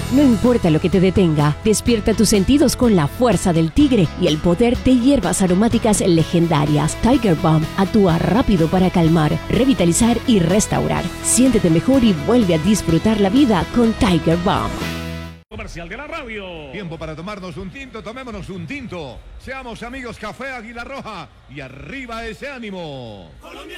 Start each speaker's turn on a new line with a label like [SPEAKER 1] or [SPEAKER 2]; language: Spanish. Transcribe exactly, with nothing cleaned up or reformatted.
[SPEAKER 1] No importa lo que te detenga, despierta tus sentidos con la fuerza del tigre y el poder de hierbas aromáticas legendarias. Tiger Balm actúa rápido para calmar, revitalizar y restaurar. Siéntete mejor y vuelve a disfrutar la vida con Tiger Balm.
[SPEAKER 2] Comercial de la radio.
[SPEAKER 3] Tiempo para tomarnos un tinto, tomémonos un tinto. Seamos amigos, Café Águila Roja y arriba ese ánimo.
[SPEAKER 4] Colombia